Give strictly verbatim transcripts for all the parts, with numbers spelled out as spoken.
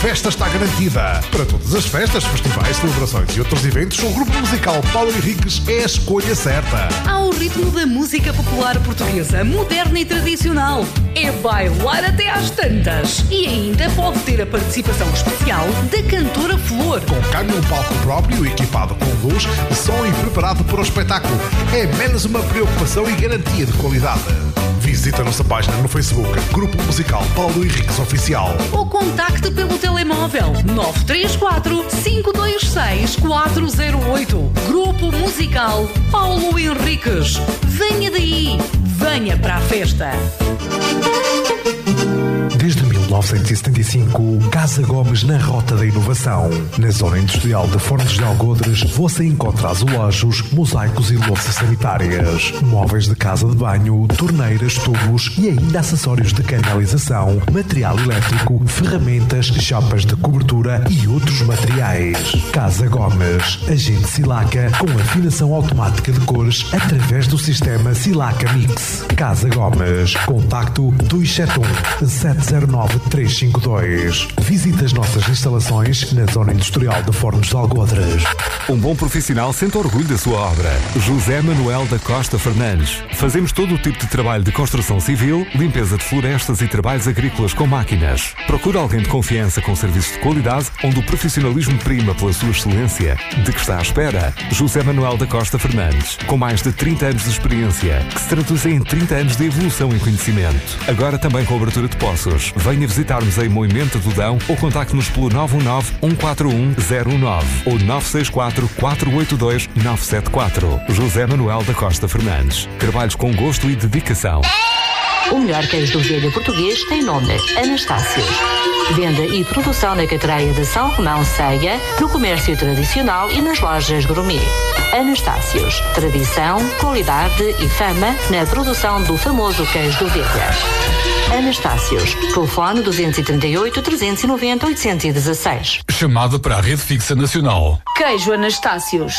festa está garantida. Para todas as festas, festivais, celebrações e outros eventos, o grupo musical Paulo Henriques é a escolha certa. Ao ritmo da música popular portuguesa, moderna e tradicional. É bailar até às tantas. E ainda pode ter a participação especial da cantora Flor. Com carne um palco próprio, equipado com luz, som e preparado para o espetáculo. É menos uma preocupação e garantia de qualidade. Visita a nossa página no Facebook, Grupo Musical Paulo Henriques Oficial. Ou contacte pelo telemóvel nove três quatro, cinco dois seis, quatro zero oito. Grupo Musical Paulo Henriques. Venha daí, venha para a festa. Desde mil novecentos e setenta e cinco, Casa Gomes na Rota da Inovação. Na zona industrial de Fornos de Algodres, você encontra azulejos, mosaicos e louças sanitárias, móveis de casa de banho, torneiras, tubos e ainda acessórios de canalização, material elétrico, ferramentas, chapas de cobertura e outros materiais. Casa Gomes, agente Silaca com afinação automática de cores através do sistema Silaca Mix. Casa Gomes, contacto dois sete um, sete zero nove, três cinco dois. Visite as nossas instalações na zona industrial de Fornos de Algodres. Um bom profissional sente orgulho da sua obra. José Manuel da Costa Fernandes. Fazemos todo o tipo de trabalho de construção civil, limpeza de florestas e trabalhos agrícolas com máquinas. Procura alguém de confiança com serviços de qualidade, onde o profissionalismo prima pela sua excelência. De que está à espera? José Manuel da Costa Fernandes, com mais de trinta anos de experiência, que se traduzem em trinta anos de evolução em conhecimento. Agora também com abertura de poços. Venha visitar-nos em Moimenta do Dão ou contacte-nos pelo nove um nove, um quatro um, zero um nove ou nove seis quatro, quatro oito dois, nove sete quatro. José Manuel da Costa Fernandes. Trabalhos com gosto e dedicação. O melhor queijo do velho português tem nome: Anastácios. Venda e produção na Catreia de São Romão Ceia, no comércio tradicional e nas lojas gourmet. Anastácios. Tradição, qualidade e fama na produção do famoso queijo do Velha. Anastácios. Telefone duzentos e trinta e oito, trezentos e noventa, oitocentos e dezesseis. Chamada para a Rede Fixa Nacional. Queijo Anastácios.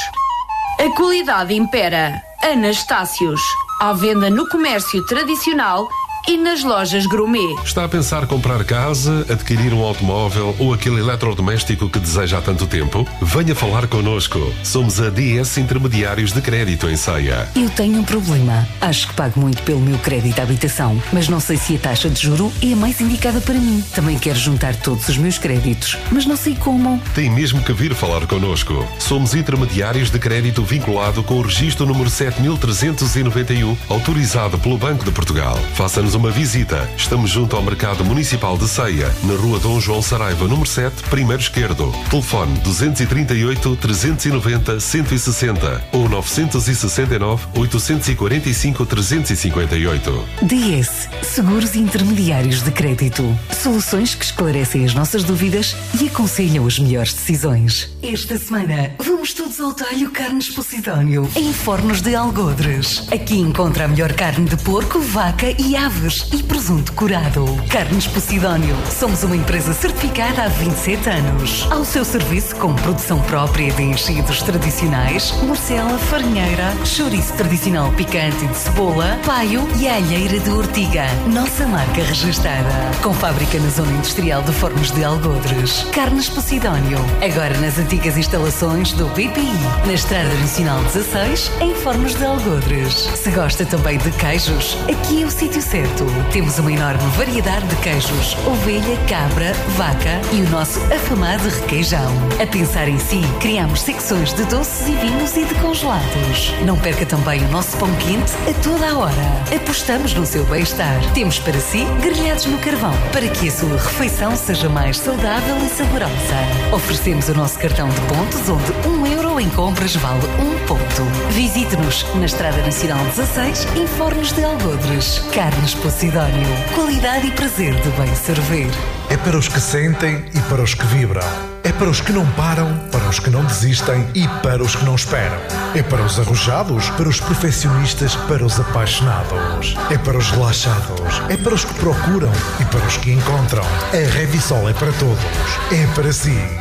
A qualidade impera. Anastácios. À venda no comércio tradicional e nas lojas gourmet. Está a pensar comprar casa, adquirir um automóvel ou aquele eletrodoméstico que deseja há tanto tempo? Venha falar connosco. Somos a D S Intermediários de Crédito em Ceia. Eu tenho um problema. Acho que pago muito pelo meu crédito à habitação, mas não sei se a taxa de juro é a mais indicada para mim. Também quero juntar todos os meus créditos, mas não sei como. Tem mesmo que vir falar connosco. Somos intermediários de crédito vinculado com o registro número sete mil trezentos e noventa e um, autorizado pelo Banco de Portugal. Faça-nos uma visita. Estamos junto ao Mercado Municipal de Ceia, na Rua Dom João Saraiva, número sete, primeiro esquerdo. Telefone duzentos e trinta e oito, trezentos e noventa, cento e sessenta ou novecentos e sessenta e nove, oitocentos e quarenta e cinco, trezentos e cinquenta e oito. D S Seguros Intermediários de Crédito. Soluções que esclarecem as nossas dúvidas e aconselham as melhores decisões. Esta semana vamos todos ao talho Carnes Posidónio, em Fornos de Algodres. Aqui encontra a melhor carne de porco, vaca e aves e presunto curado. Carnes Posidónio. Somos uma empresa certificada há vinte e sete anos. Ao seu serviço com produção própria de enchidos tradicionais, morcela, farinheira, chouriço tradicional picante de cebola, paio e alheira de ortiga. Nossa marca registada. Com fábrica na zona industrial de Fornos de Algodres. Carnes Posidónio. Agora nas antigas instalações do B P I. Na Estrada Nacional dezasseis, em Fornos de Algodres. Se gosta também de queijos, aqui é o sítio certo. Temos uma enorme variedade de queijos: ovelha, cabra, vaca e o nosso afamado requeijão. A pensar em si, criamos secções de doces e vinhos e de congelados. Não perca também o nosso pão quente a toda a hora. Apostamos no seu bem-estar. Temos para si grelhados no carvão, para que a sua refeição seja mais saudável e saborosa. Oferecemos o nosso cartão de pontos, onde um euro em compras vale um ponto. Visite-nos na Estrada Nacional dezasseis, em Fornos de Algodres. Carnes Posidónio. Qualidade e prazer de bem servir. É para os que sentem e para os que vibram. É para os que não param, para os que não desistem e para os que não esperam. É para os arrojados, para os perfeccionistas, para os apaixonados. É para os relaxados, é para os que procuram e para os que encontram. A Revisol é para todos. É para si.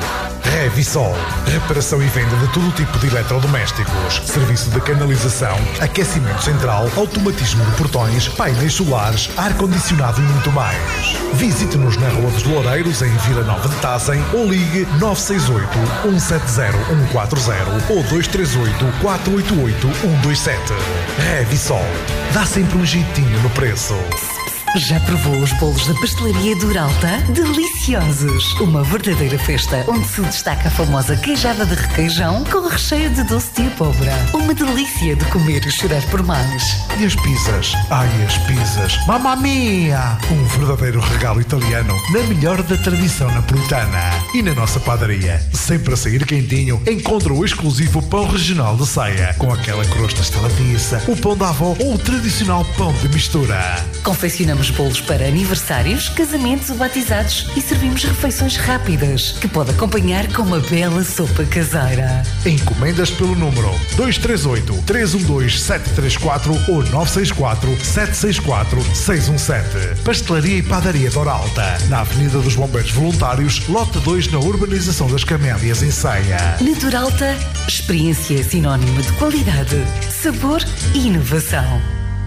Revisol. Reparação e venda de todo tipo de eletrodomésticos. Serviço de canalização, aquecimento central, automatismo de portões, painéis solares, ar-condicionado e muito mais. Visite-nos na Rua dos Loureiros, em Vila Nova de Tazem, ou ligue nove seis oito, um sete zero, um quatro zero ou dois três oito, quatro oito oito, um dois sete. Revisol. Dá sempre um jeitinho no preço. Já provou os bolos da pastelaria Duralta? Deliciosos! Uma verdadeira festa onde se destaca a famosa queijada de requeijão com recheio de doce de abóbora. Uma delícia de comer e chorar por mais. E as pizzas? Ai, as pizzas! Mamma mia! Um verdadeiro regalo italiano na melhor da tradição napolitana. E na nossa padaria, sempre a sair quentinho, encontra o exclusivo pão regional de ceia, com aquela crosta estaladiça, o pão da avó ou o tradicional pão de mistura. Confeccionamos bolos para aniversários, casamentos ou batizados e servimos refeições rápidas que pode acompanhar com uma bela sopa caseira. Encomendas pelo número dois três oito, três um dois, sete três quatro ou nove seis quatro, sete seis quatro, seis um sete. Pastelaria e Padaria Duralta, na Avenida dos Bombeiros Voluntários, lote dois, na Urbanização das Camélias, em Ceia. Na Duralta, experiência sinónimo de qualidade, sabor e inovação.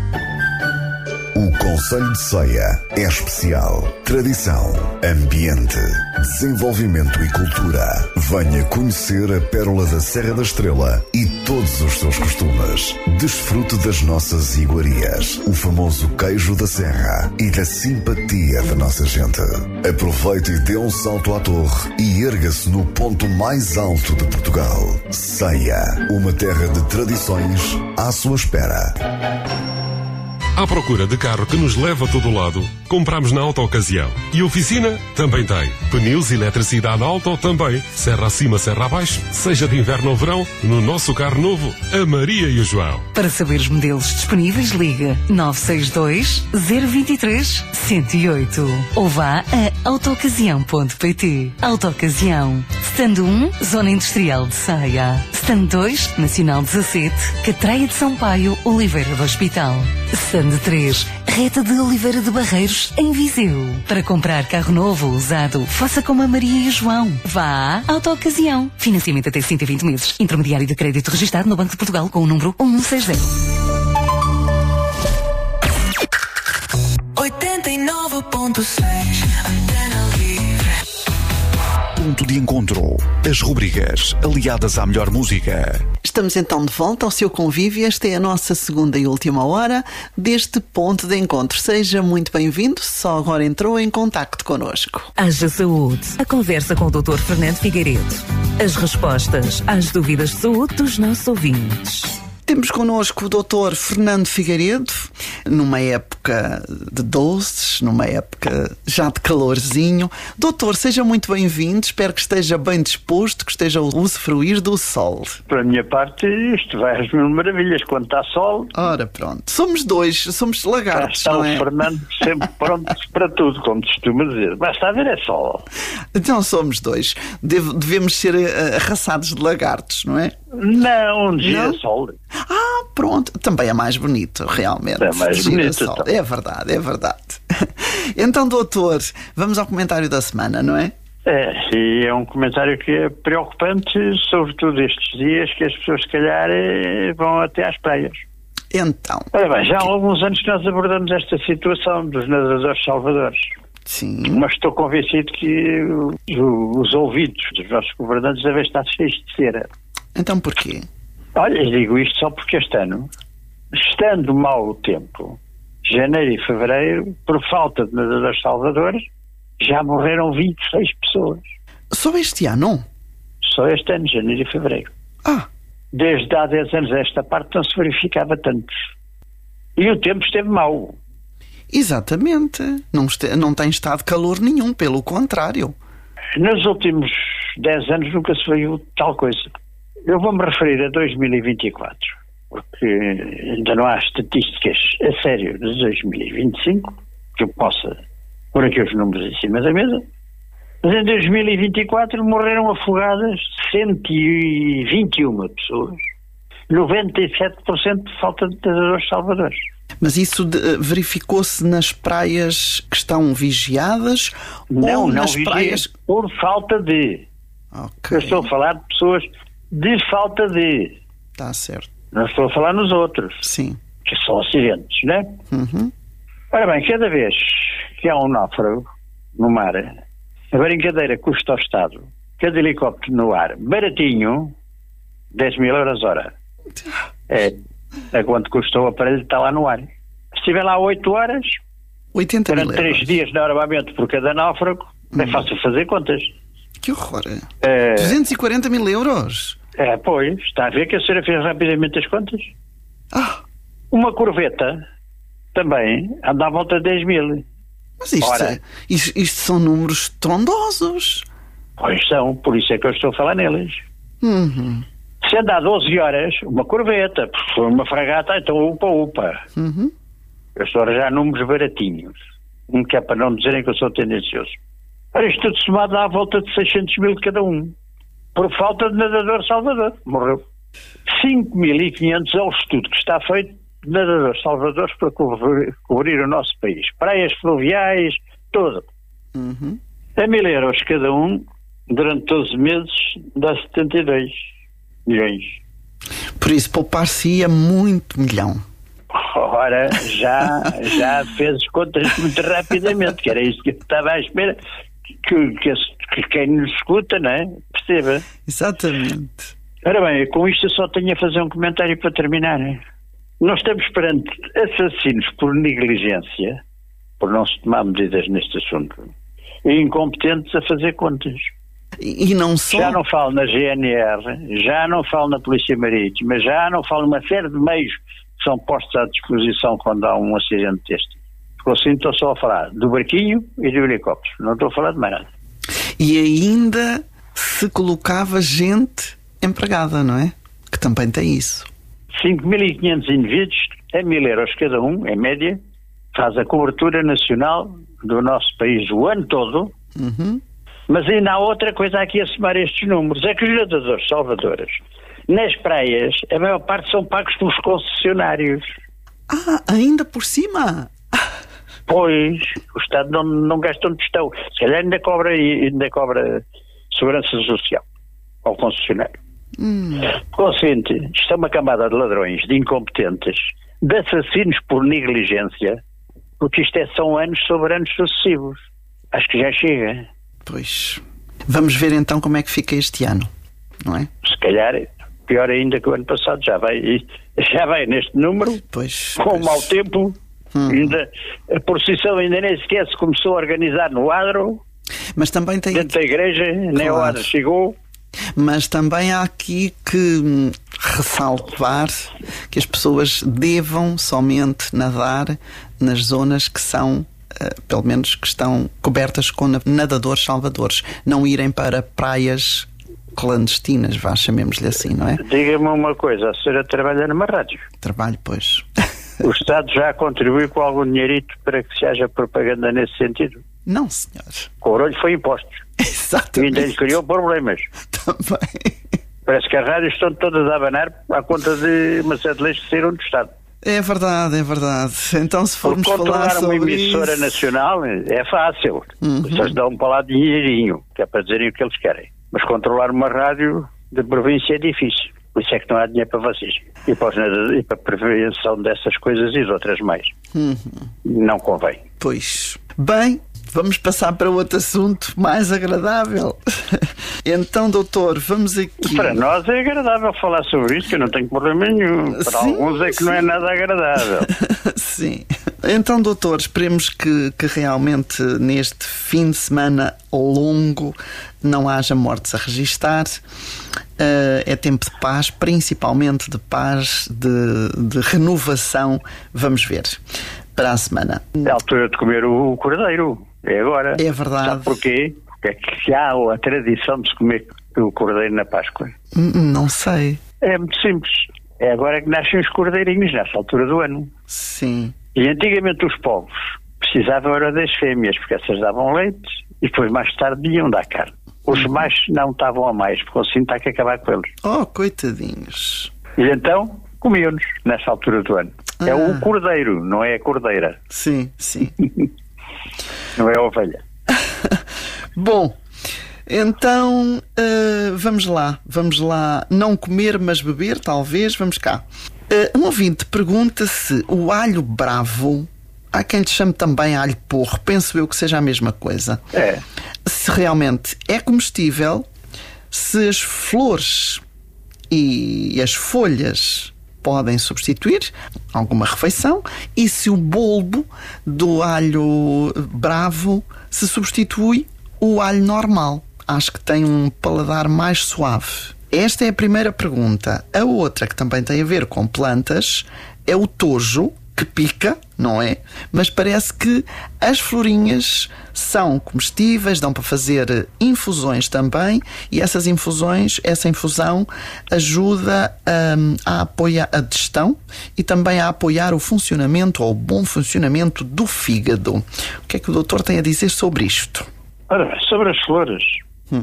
O Concelho de Ceia é especial. Tradição, ambiente, desenvolvimento e cultura. Venha conhecer a pérola da Serra da Estrela e todos os seus costumes. Desfrute das nossas iguarias, o famoso queijo da serra e da simpatia da nossa gente. Aproveite e dê um salto à torre e erga-se no ponto mais alto de Portugal. Ceia, uma terra de tradições à sua espera. À procura de carro que nos leva a todo lado, compramos na Auto Ocasião. E oficina também tem. Pneus e eletricidade Auto também. Serra acima, serra abaixo. Seja de inverno ou verão, no nosso carro novo, a Maria e o João. Para saber os modelos disponíveis, liga nove seis dois, zero dois três, um zero oito ou vá a autoocasião ponto pt. Autoocasião. Stand um, Zona Industrial de Ceia. Stand dois, Nacional dezassete, Catraia de São Paio, Oliveira do Hospital. Stand três, Reta de Oliveira de Barreiros, em Viseu. Para comprar carro novo ou usado, faça como a Maria e o João. Vá à Autoocasião. Financiamento até cento e vinte meses. Intermediário de crédito registado no Banco de Portugal com o número um um seis zero. oitenta e nove ponto seis Ponto de encontro. As rubricas aliadas à melhor música. Estamos então de volta ao seu convívio. Esta é a nossa segunda e última hora deste ponto de encontro. Seja muito bem-vindo. Só agora entrou em contacto connosco. Haja Saúde. A conversa com o doutor Fernando Figueiredo. As respostas às dúvidas de saúde dos nossos ouvintes. Temos connosco o doutor Fernando Figueiredo, numa época de doces, numa época já de calorzinho. Doutor, seja muito bem-vindo, espero que esteja bem disposto, que esteja a usufruir do sol. Para a minha parte, isto vai às mil maravilhas, quando está sol. Ora, pronto. Somos dois, somos lagartos, está não o é? Fernando sempre pronto para tudo, como se costuma dizer. Basta haver é sol. Então somos dois. Deve, devemos ser uh, arraçados de lagartos, não é? Não, um girassol. Ah, pronto. Também é mais bonito, realmente. É mais bonito. Então. É verdade, é verdade. Então, doutor, vamos ao comentário da semana, não é? É, e é um comentário que é preocupante, sobretudo estes dias que as pessoas, se calhar, vão até às praias. Então. Ora bem, já há alguns anos que nós abordamos esta situação dos nadadores salvadores. Sim. Mas estou convencido que os ouvidos dos nossos governantes devem estar cheios de cera. Então porquê? Olha, eu digo isto só porque este ano, estando mau o tempo, janeiro e fevereiro, por falta de nadadores salvadores, já morreram vinte e seis pessoas. Só este ano? Só este ano, janeiro e fevereiro. Ah. Desde há dez anos a esta parte não se verificava tantos. E o tempo esteve mau. Exatamente. Não, este, não tem estado calor nenhum, pelo contrário. Nos últimos dez anos nunca se viu tal coisa. Eu vou-me referir a dois mil e vinte e quatro, porque ainda não há estatísticas a sério de dois mil e vinte e cinco, que eu possa pôr aqui os números em cima da mesa. Mas em dois mil e vinte e quatro morreram afogadas cento e vinte e uma pessoas, noventa e sete por cento de falta de nadadores salvadores. Mas isso de, verificou-se nas praias que estão vigiadas? Não, ou não nas vigia, praias por falta de... Okay. Eu estou a falar de pessoas de falta de. Está certo. Não estou a falar nos outros. Sim. Que são acidentes, não é? Uhum. Ora bem, cada vez que há um náufrago no mar, a brincadeira custa ao Estado, cada helicóptero no ar, baratinho, dez mil euros hora. É, é quanto custou o aparelho de estar lá no ar. Se estiver lá oito horas, oitenta mil durante três dias de armamento por cada náufrago, hum. é fácil fazer contas. Que horror! É... duzentos e quarenta mil euros? É, pois, está a ver que a senhora fez rapidamente as contas? Ah. Uma corveta também anda à volta de dez mil. Mas isto, Ora, é, isto, isto são números trondosos. Pois são, por isso é que eu estou a falar neles. Uhum. Se andar doze horas, uma corveta, porque foi uma fragata, então upa-upa. Uhum. Eu estou a arranjar números baratinhos. Um que é para não dizerem que eu sou tendencioso. Ora, isto tudo somado dá à volta de seiscentos mil cada um. Por falta de nadador salvador. Morreu. cinco mil e quinhentos é o estudo que está feito de nadadores salvadores para cobrir, cobrir o nosso país. Praias fluviais, tudo. Uhum. A mil euros cada um, durante doze meses, dá setenta e dois milhões. Por isso, poupar-se-ia muito milhão. Ora, já, já fez as contas muito rapidamente, que era isso que eu estava à espera, que, que, que quem nos escuta, não é? Perceba. Exatamente. Ora bem, com isto eu só tenho a fazer um comentário para terminar. Hein? Nós estamos perante assassinos por negligência, por não se tomar medidas neste assunto, e incompetentes a fazer contas. E, e não só... Já não falo na G N R, já não falo na Polícia Marítima, já não falo numa série de meios que são postos à disposição quando há um acidente deste. Porque assim estou só a falar do barquinho e do helicóptero, não estou a falar de mais nada. E ainda se colocava gente empregada, não é? Que também tem isso. cinco mil e quinhentos indivíduos, a mil euros cada um, em média, faz a cobertura nacional do nosso país o ano todo. Uhum. Mas ainda há outra coisa aqui a somar estes números, é que os nadadores salvadores, nas praias, a maior parte são pagos pelos concessionários. Ah, ainda por cima? Pois, o Estado não, não gasta onde estão. Se calhar ainda cobra, ainda cobra segurança social ao concessionário. Hum. Consciente, isto é uma camada de ladrões, de incompetentes, de assassinos por negligência, porque isto é, são anos sobre anos sucessivos. Acho que já chega. Pois. Vamos ver então como é que fica este ano, não é? Se calhar, pior ainda que o ano passado, já vai, já vai neste número, pois, com pois. o mau tempo, hum. ainda, a procissão ainda nem sequer se começou a organizar no Adro, mas também tem dentro da igreja, claro. Nem o Adro chegou. Mas também há aqui que ressalvar que as pessoas devam somente nadar nas zonas que são, uh, pelo menos que estão cobertas com nadadores salvadores, não irem para praias clandestinas, vá, chamemos-lhe assim, não é? Diga-me uma coisa, a senhora trabalha numa rádio? Trabalho, pois. O Estado já contribuiu com algum dinheirito para que se haja propaganda nesse sentido? Não, senhor. Com o orolho foi impostos. Exatamente. E ainda lhe criou problemas. Também. Parece que as rádios estão todas a abanar à conta de uma série de leis que saíram do Estado. É verdade, é verdade. Então, se formos falar sobre uma emissora isso... nacional é fácil. Uhum. Vocês dão para lá dinheirinho, que é para dizerem o que eles querem. Mas controlar uma rádio de província é difícil. Por isso é que não há dinheiro para vocês. E para, os, e para a prevenção dessas coisas e de outras mais. Uhum. Não convém. Pois. Bem, vamos passar para outro assunto mais agradável. Então, doutor, vamos aqui... Para nós é agradável falar sobre isso, que eu não tenho problema nenhum. Para sim, alguns é que sim. Não é nada agradável. Sim. Então, doutor, esperemos que, que realmente neste fim de semana longo não haja mortes a registar. Uh, é tempo de paz, principalmente de paz, de, de renovação. Vamos ver para a semana. É a altura de comer o cordeiro. É agora. É verdade. Sabe porquê? Porque é que há a tradição de se comer o cordeiro na Páscoa. Não sei. É muito simples. É agora que nascem os cordeirinhos, nessa altura do ano. Sim. E antigamente os povos precisavam era das fêmeas, porque essas davam leite e depois mais tarde iam dar carne. Os uhum. machos não estavam a mais, porque assim está que acabar com eles. Oh, coitadinhos. E então comiam-nos nessa altura do ano. Ah. É o cordeiro, não é a cordeira. Sim, sim. Não é a ovelha. Bom, Então, uh, vamos lá, vamos lá. Não comer, mas beber, talvez. Vamos cá. Uh, um ouvinte pergunta se o alho bravo, há quem lhe chame também alho porro, penso eu que seja a mesma coisa. É. Se realmente é comestível, se as flores e as folhas podem substituir alguma refeição e se o bulbo do alho bravo se substitui o alho normal. Acho que tem um paladar mais suave. Esta é a primeira pergunta. A outra, que também tem a ver com plantas, é o tojo, que pica, não é? Mas parece que as florinhas são comestíveis, dão para fazer infusões também, e essas infusões, essa infusão ajuda um, a apoiar a digestão e também a apoiar o funcionamento ou o bom funcionamento do fígado. O que é que o doutor tem a dizer sobre isto? Ora bem, sobre as flores, hum.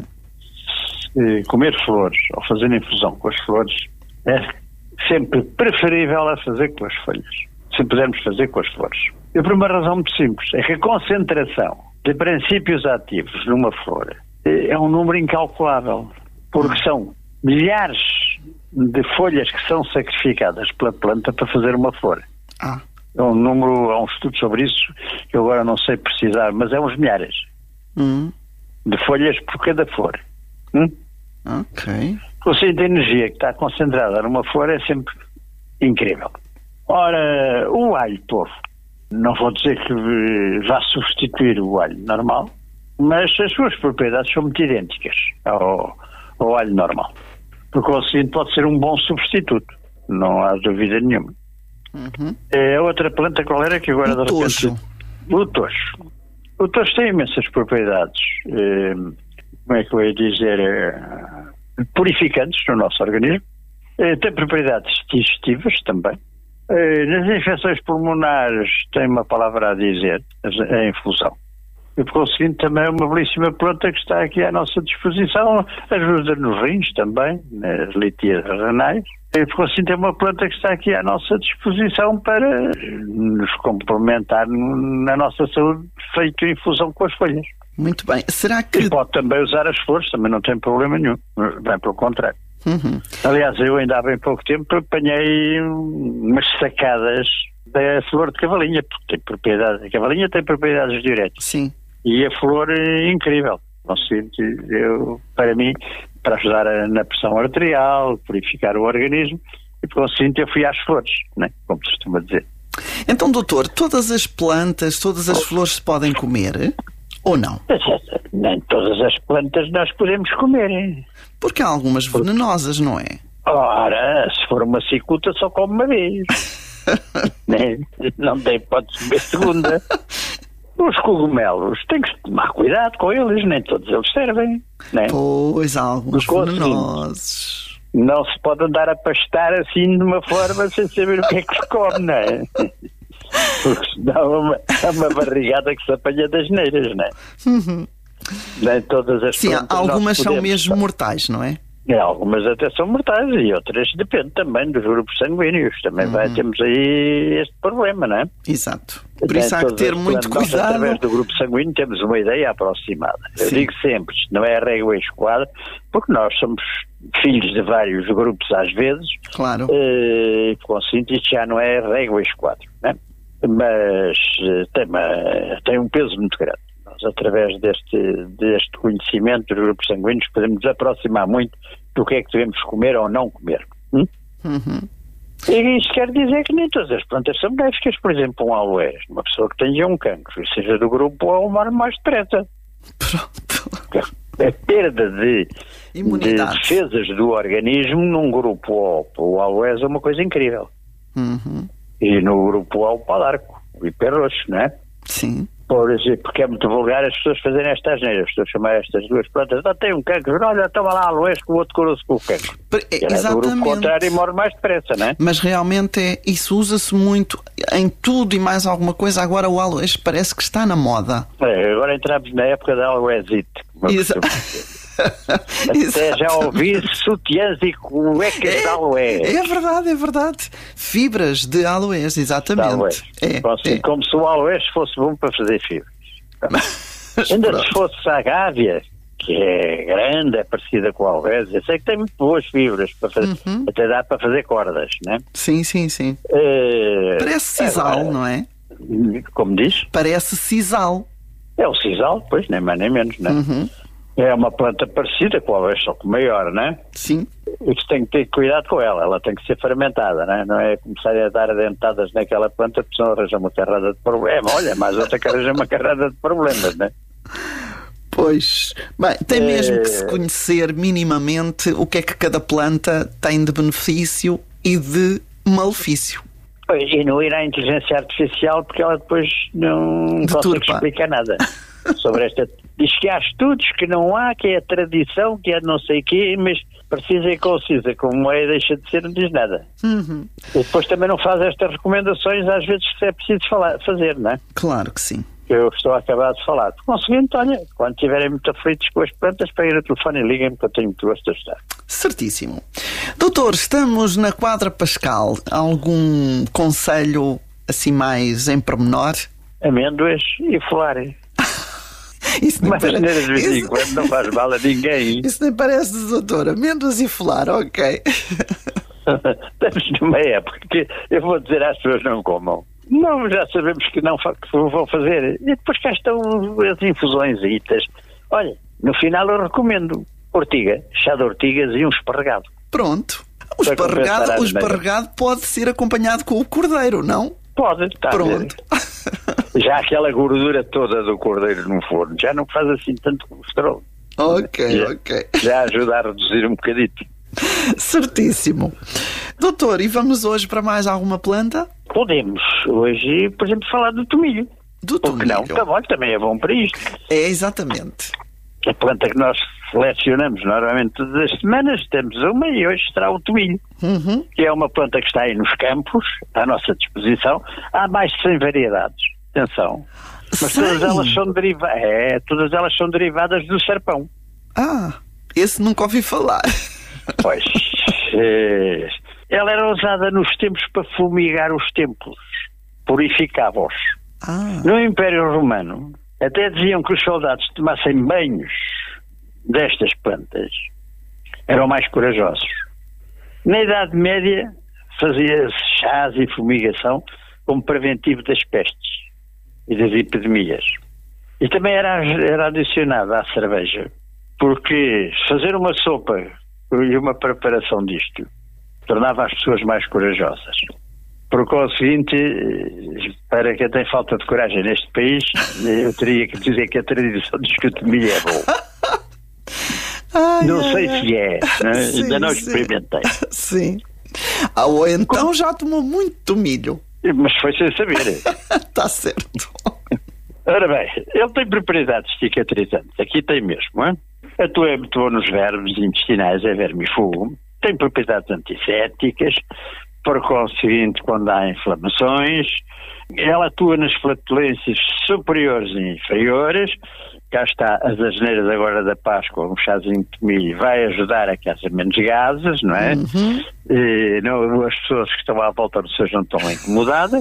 comer flores ou fazer infusão com as flores é sempre preferível a fazer com as folhas. Se pudermos fazer com as flores. E por uma razão muito simples, é que a concentração de princípios ativos numa flor é um número incalculável, porque são milhares de folhas que são sacrificadas pela planta para fazer uma flor. Ah. É um número, há um estudo sobre isso, que eu agora não sei precisar, mas é uns milhares hum. de folhas por cada flor. Hum? Ok. O conceito de energia que está concentrada numa flor é sempre incrível. Ora, o alho porro, não vou dizer que vá substituir o alho normal, mas as suas propriedades são muito idênticas ao, ao alho normal. Por conseguinte, pode ser um bom substituto, não há dúvida nenhuma. Uhum. É outra planta, qual era que agora... O de repente... tojo. O tojo. O tojo tem imensas propriedades, eh, como é que eu ia dizer, eh, purificantes no nosso organismo. Eh, tem propriedades digestivas também. Nas infecções pulmonares tem uma palavra a dizer, a infusão. E por conseguinte também é uma belíssima planta que está aqui à nossa disposição, ajuda nos rins também, nas litias renais. E por conseguinte é uma planta que está aqui à nossa disposição para nos complementar na nossa saúde, feito infusão com as folhas. Muito bem. Será que... E pode também usar as flores, também não tem problema nenhum, bem pelo contrário. Uhum. Aliás, eu ainda há bem pouco tempo apanhei umas sacadas da flor de cavalinha, porque tem propriedades, a cavalinha tem propriedades diuréticas. Sim. E a flor é incrível. Eu, para mim, para ajudar a, na pressão arterial, purificar o organismo, e por conseguinte eu fui às flores, né? Como se costuma dizer. Então, doutor, todas as plantas, todas as flores se podem comer? Ou não? Nem todas as plantas nós podemos comer, hein? Porque há algumas venenosas, não é? Ora, se for uma cicuta só come uma vez. Nem, não tem hipótese de comer segunda. Os cogumelos, tem que tomar cuidado com eles, nem todos eles servem. Né? Pois, há alguns venenosos. Não se pode andar a pastar assim de uma forma sem saber o que é que se come, não é? Porque senão é uma, é uma barrigada que se apanha das neiras, não é? Uhum. Nem todas as Sim, algumas são mesmo estar. mortais, não é? É, algumas até são mortais e outras depende também dos grupos sanguíneos. Também uhum. vai, temos aí este problema, não é? Exato. Por isso há que ter muito nós, cuidado. Através do grupo sanguíneo temos uma ideia aproximada. Eu Sim. digo sempre, isto não é a régua esquadra, porque nós somos filhos de vários grupos às vezes. Claro. E, por conseguinte, isto já não é régua esquadra, não é? Mas tem, uma, tem um peso muito grande. Nós, através deste, deste conhecimento dos grupos sanguíneos, podemos nos aproximar muito do que é que devemos comer ou não comer. Hum? Uhum. E isto quer dizer que nem todas as plantas são benéficas. Por exemplo, um aloés, uma pessoa que tenha um cancro, seja do grupo O, morre mais depressa. Pronto. A perda de, de defesas do organismo num grupo O, o aloés é uma coisa incrível. Uhum. E no grupo O, o palarco, o hiperroxo, não é? Sim. Por exemplo, porque é muito vulgar as pessoas fazerem estas asneiras, as pessoas chamam estas duas plantas, ah, tem um cancro, olha, toma lá aloés que o outro curou-se com o cancro. Exatamente. Do grupo contrário e morre mais depressa, não é? Mas realmente é, isso usa-se muito em tudo e mais alguma coisa. Agora o aloés parece que está na moda. É, agora entramos na época da aloésite. Exato. Até já ouvi sutiãs e cuecas é, de aloés. É verdade, é verdade. Fibras de aloés, exatamente. Aloés. É, assim, é. Como se o aloés fosse bom para fazer fibras. Mas, Ainda pronto. se fosse a gávea, que é grande, é parecida com a alvésia. Sei que tem muito boas fibras, para fazer, uhum. até dá para fazer cordas, né? Sim, sim, sim. Uh, Parece sisal, agora, não é? Como diz? Parece sisal. É o sisal, pois, nem mais nem menos, né? Uhum. É uma planta parecida com a alvésia, só que maior, né? Sim. E que tem que ter cuidado com ela, ela tem que ser fermentada, né? Não é começar a dar dentadas naquela planta, porque senão arranja uma carrada de problemas. Olha, mas outra que arranja uma carrada de problemas, né? Pois, bem, tem mesmo que se conhecer minimamente o que é que cada planta tem de benefício e de malefício. E não ir à inteligência artificial, porque ela depois não de consegue turpa. explicar nada sobre esta. Diz que há estudos que não há, que é a tradição, que é não sei o quê, mas precisa e concisa, como é deixa de ser, não diz nada. Uhum. E depois também não faz estas recomendações, às vezes que é preciso falar, fazer, não é? Claro que sim. Eu estou a acabar de falar. Por conseguinte, olha, quando estiverem muito aflitos com as plantas, peguem o telefone e liguem-me, que eu tenho muito gosto de ajudar. Certíssimo. Doutor, estamos na quadra pascal. Algum conselho assim mais em pormenor? Amêndoas e folar. Isso nem mas parece... de vez em Isso... quando não faz mal a ninguém. Isso nem parece, doutor. Amêndoas e folar, ok. Estamos numa época que eu vou dizer às pessoas não comam. Não, já sabemos que não que vão fazer. E depois cá estão as infusões. Olha, no final eu recomendo ortiga, chá de ortigas e um esparregado. Pronto. O esparregado, o esparregado pode ser acompanhado com o cordeiro, não? Pode, está. Pronto. Já aquela gordura toda do cordeiro no forno já não faz assim tanto colesterol. Ok, já, ok. Já ajuda a reduzir um bocadito. Certíssimo. Doutor, e vamos hoje para mais alguma planta? Podemos. Hoje, por exemplo, falar do tomilho. Do tomilho? Porque não, tá bom, também é bom para isto. É, exatamente. A planta que nós selecionamos normalmente todas as semanas, temos uma e hoje será o tomilho. Uhum. Que é uma planta que está aí nos campos, à nossa disposição. Há mais de cem variedades. Atenção. Mas cem? todas elas são derivadas. É, todas elas são derivadas do serpão. Ah, esse nunca ouvi falar. Pois. É, ela era usada nos tempos para fumigar os templos. Purificava-os. Ah. No Império Romano, até diziam que os soldados tomassem banhos destas plantas eram mais corajosos. Na Idade Média fazia-se chás e fumigação como preventivo das pestes e das epidemias. E também era, era adicionada à cerveja, porque fazer uma sopa e uma preparação disto tornava as pessoas mais corajosas. Por conseguinte, para quem tem falta de coragem neste país, eu teria que dizer que a tradição diz que o tomilho é bom. Ai, não ai, sei ai. se é, né? Sim, ainda não sim. experimentei. Sim. Ah, ou então já tomou muito tomilho. Mas foi sem saber. Está certo. Ora bem, ele tem propriedades cicatrizantes. Aqui tem mesmo, hein? Atua, atua nos vermes intestinais, é vermifugo. Tem propriedades antissépticas. Por conseguinte, quando há inflamações. Ela atua nas flatulências superiores e inferiores. Cá está as asneiras agora da Páscoa, um chazinho de tomilho vai ajudar a que haja menos gases, não é? Uhum. E não, as pessoas que estão à volta do seu não estão incomodadas.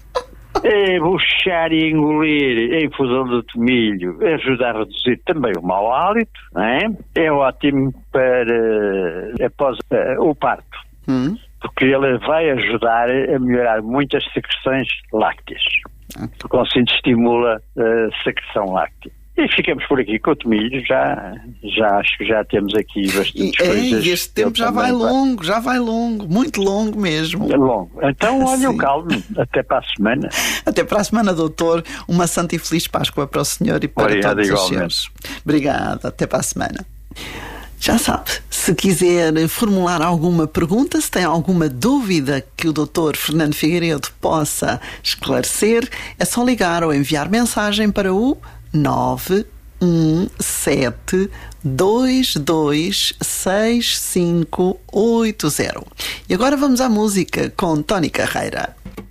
E buchar e engolir a infusão do tomilho ajuda a reduzir também o mau hálito, não é? É ótimo para após uh, o parto, uhum. porque ele vai ajudar a melhorar muitas secreções lácteas. Uhum. Por conseguinte, estimula a secreção láctea. E ficamos por aqui com o tomilho, já, já acho que já temos aqui bastantes e, coisas. E este tempo já vai longo, já vai longo, muito longo mesmo. É longo. Então, olha, o Sim. calmo. Até para a semana. Até para a semana, doutor. Uma santa e feliz Páscoa para o senhor e para Obrigado, todos os igualmente. seus. Obrigada. Até para a semana. Já sabe, se quiser formular alguma pergunta, se tem alguma dúvida que o doutor Fernando Figueiredo possa esclarecer, é só ligar ou enviar mensagem para o nove um sete dois dois seis cinco oito zero. E agora vamos à música com Tony Carreira.